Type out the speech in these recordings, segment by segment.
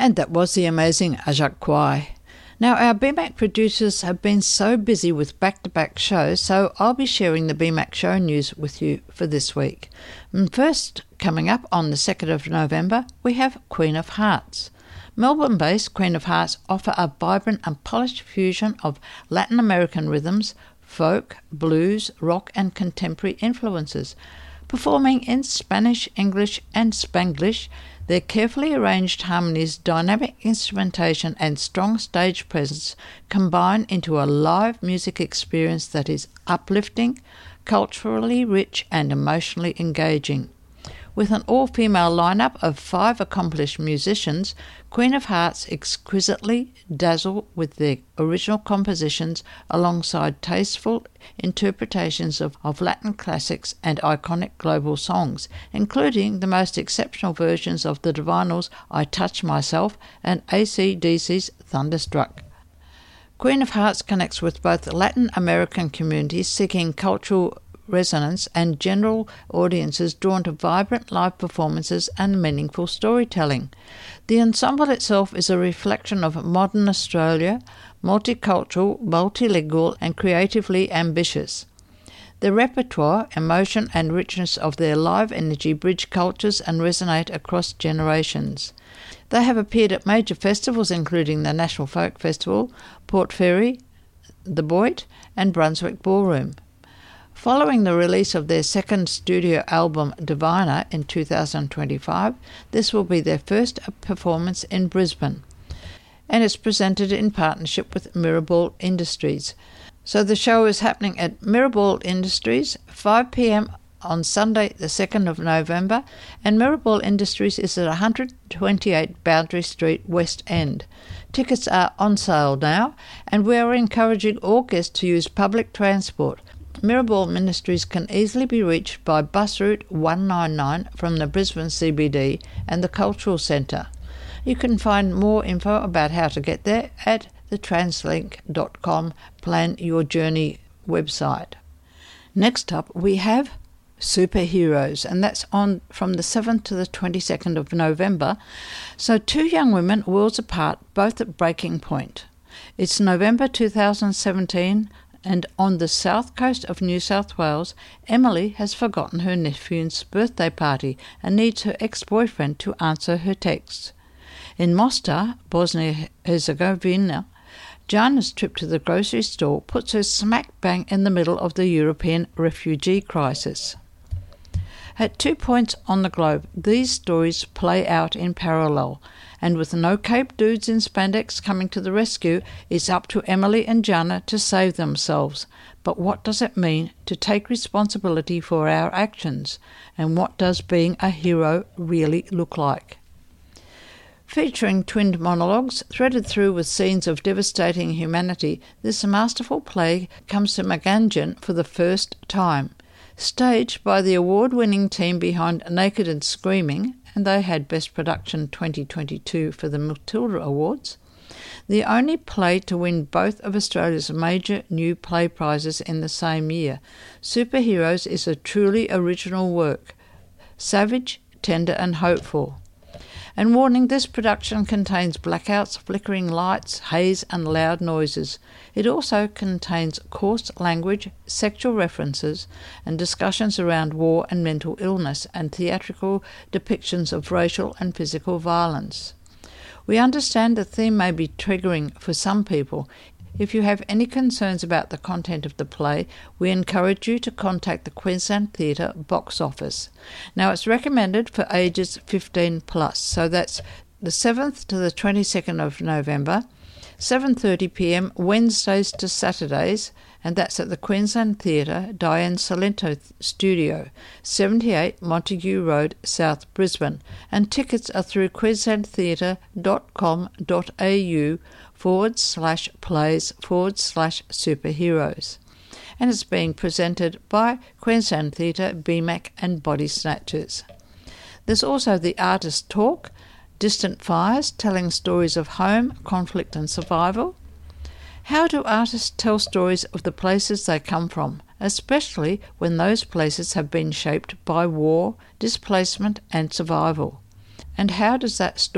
And that was the amazing Ajak Kwai. Now, our BMAC producers have been so busy with back-to-back shows, so I'll be sharing the BMAC show news with you for this week. And first, coming up on the 2nd of November, we have Queen of Hearts. Melbourne-based Queen of Hearts offer a vibrant and polished fusion of Latin American rhythms, folk, blues, rock and contemporary influences. Performing in Spanish, English and Spanglish, their carefully arranged harmonies, dynamic instrumentation and strong stage presence combine into a live music experience that is uplifting, culturally rich and emotionally engaging. With an all-female lineup of 5 accomplished musicians, Queen of Hearts exquisitely dazzle with their original compositions alongside tasteful interpretations of Latin classics and iconic global songs, including the most exceptional versions of the Divinyls' I Touch Myself and AC/DC's Thunderstruck. Queen of Hearts connects with both Latin American communities seeking cultural resonance and general audiences drawn to vibrant live performances and meaningful storytelling. The ensemble itself is a reflection of modern Australia, multicultural, multilingual and creatively ambitious. The repertoire, emotion and richness of their live energy bridge cultures and resonate across generations. They have appeared at major festivals including the National Folk Festival, Port Fairy, the Boit and Brunswick Ballroom. Following the release of their second studio album Diviner in 2025, this will be their first performance in Brisbane, and it's presented in partnership with Mirrorball Industries. So the show is happening at Mirrorball Industries, 5 p.m. on Sunday the 2nd of November, and Mirrorball Industries is at 128 Boundary Street, West End. Tickets are on sale now, and we are encouraging all guests to use public transport. Mirrorball Ministries can easily be reached by bus route 199 from the Brisbane CBD and the Cultural Centre. You can find more info about how to get there at thetranslink.com Plan Your Journey website. Next up we have Superheroes, and that's on from the 7th to the 22nd of November. So 2 young women worlds apart, both at breaking point. It's November 2017, and on the south coast of New South Wales, Emily has forgotten her nephew's birthday party and needs her ex-boyfriend to answer her texts. In Mostar, Bosnia-Herzegovina, Jana's trip to the grocery store puts her smack bang in the middle of the European refugee crisis. At 2 points on the globe, these stories play out in parallel, and with no Cape dudes in spandex coming to the rescue, it's up to Emily and Jana to save themselves. But what does it mean to take responsibility for our actions? And what does being a hero really look like? Featuring twinned monologues threaded through with scenes of devastating humanity, this masterful play comes to Maganjan for the first time. Staged by the award-winning team behind Naked and Screaming, and they had Best Production 2022 for the Matilda Awards, the only play to win both of Australia's major new play prizes in the same year. Superheroes is a truly original work, savage, tender and hopeful. And warning, this production contains blackouts, flickering lights, haze and loud noises. It also contains coarse language, sexual references and discussions around war and mental illness and theatrical depictions of racial and physical violence. We understand the theme may be triggering for some people. If you have any concerns about the content of the play, we encourage you to contact the Queensland Theatre box office. Now, it's recommended for ages 15 plus, so that's the 7th to the 22nd of November, 7:30 p.m. Wednesdays to Saturdays, and that's at the Queensland Theatre Diane Salento Studio, 78 Montague Road, South Brisbane, and tickets are through queenslandtheatre.com.au/plays/superheroes. And it's being presented by Queensland Theatre, BMAC and Body Snatchers. There's also the Artist Talk, Distant Fires, telling stories of home, conflict and survival. How do artists tell stories of the places they come from, especially when those places have been shaped by war, displacement and survival? And how does that story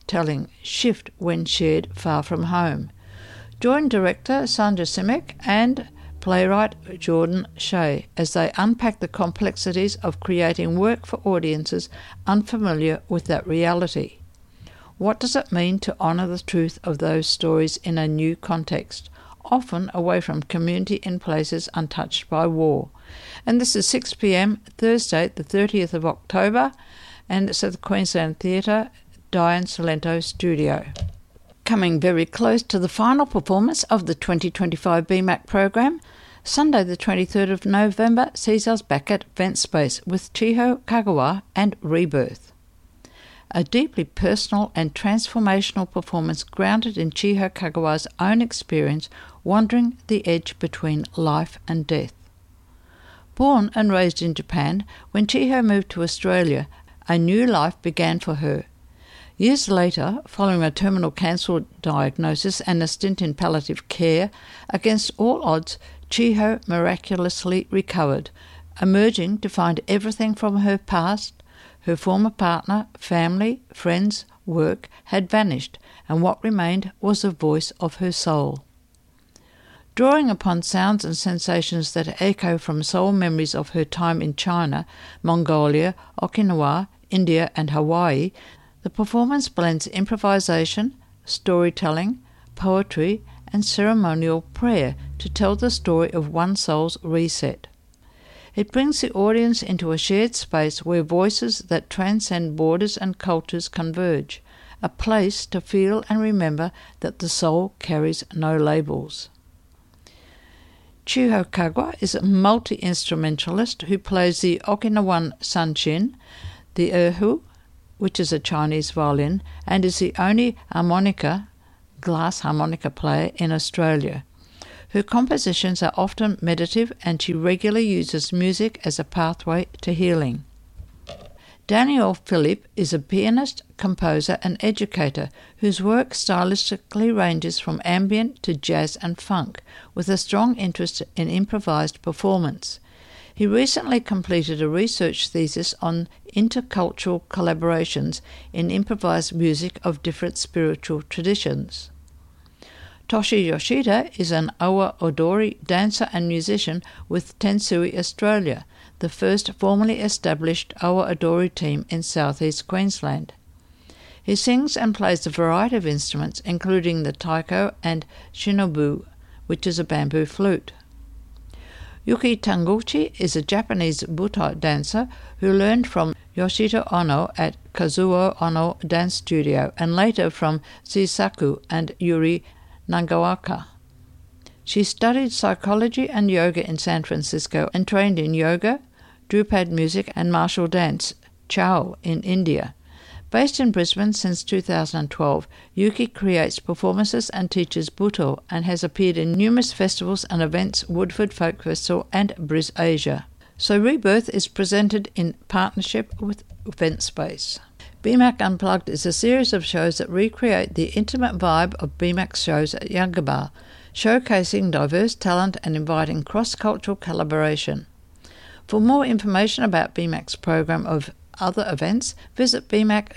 telling shift when shared far from home. Join director Sandra Simek and playwright Jordan Shea as they unpack the complexities of creating work for audiences unfamiliar with that reality. What does it mean to honour the truth of those stories in a new context, often away from community in places untouched by war? And this is 6 p.m. Thursday, the 30th of October, and it's at the Queensland Theatre, Diane Salento Studio. Coming very close to the final performance of the 2025 BMAC program, Sunday the 23rd of November sees us back at Vent Space with Chiho Kagawa and Rebirth. A deeply personal and transformational performance grounded in Chiho Kagawa's own experience wandering the edge between life and death. Born and raised in Japan, when Chiho moved to Australia, a new life began for her. Years later, following a terminal cancer diagnosis and a stint in palliative care, against all odds, Chiho miraculously recovered, emerging to find everything from her past, her former partner, family, friends, work had vanished, and what remained was the voice of her soul. Drawing upon sounds and sensations that echo from soul memories of her time in China, Mongolia, Okinawa, India and Hawaii, the performance blends improvisation, storytelling, poetry and ceremonial prayer to tell the story of one soul's reset. It brings the audience into a shared space where voices that transcend borders and cultures converge, a place to feel and remember that the soul carries no labels. Chiho Kagawa is a multi-instrumentalist who plays the Okinawan sanshin, the erhu, which is a Chinese violin, and is the only glass harmonica player in Australia. Her compositions are often meditative and she regularly uses music as a pathway to healing. Daniel Philippe is a pianist, composer and educator whose work stylistically ranges from ambient to jazz and funk, with a strong interest in improvised performance. He recently completed a research thesis on intercultural collaborations in improvised music of different spiritual traditions. Toshi Yoshida is an Awa Odori dancer and musician with Tensui Australia, the first formally established Awa Odori team in southeast Queensland. He sings and plays a variety of instruments, including the taiko and shinobu, which is a bamboo flute. Yuki Tanguchi is a Japanese Buto dancer who learned from Yoshito Ono at Kazuo Ono Dance Studio and later from Shisaku and Yuri Nagawaka. She studied psychology and yoga in San Francisco and trained in yoga, Drupad music and martial dance, Chow, in India. Based in Brisbane since 2012, Yuki creates performances and teaches Buto and has appeared in numerous festivals and events, Woodford Folk Festival and Bris Asia. So Rebirth is presented in partnership with Vent Space. BMAC Unplugged is a series of shows that recreate the intimate vibe of BMAC shows at Yungabar, showcasing diverse talent and inviting cross-cultural collaboration. For more information about BMAC's program of other events, visit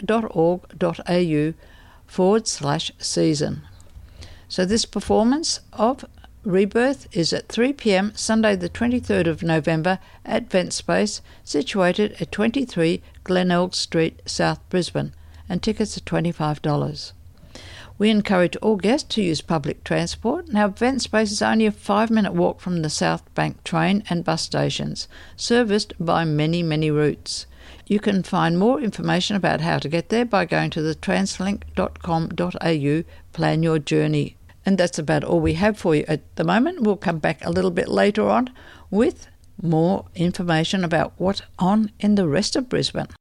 bmac.org.au/season. So this performance of Rebirth is at 3 p.m. Sunday the 23rd of November at Vent Space, situated at 23 Glenelg Street, South Brisbane, and tickets are $25. We encourage all guests to use public transport. Now, Vent Space is only a 5-minute walk from the South Bank train and bus stations, serviced by many, many routes. You can find more information about how to get there by going to the translink.com.au, plan your journey. And that's about all we have for you at the moment. We'll come back a little bit later on with more information about what's on in the rest of Brisbane.